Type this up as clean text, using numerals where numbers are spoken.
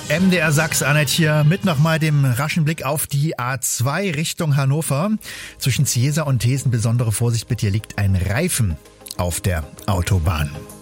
MDR Sachs, Annette hier mit nochmal dem raschen Blick auf die A2 Richtung Hannover. Zwischen Ziesa und Thesen besondere Vorsicht bitte, hier liegt ein Reifen auf der Autobahn.